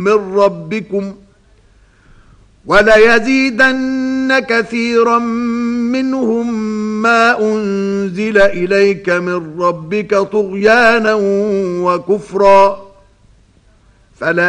من ربكم وليزيدن كثيرا منهم ما أنزل إليك من ربك طغيانا وكفرا فلا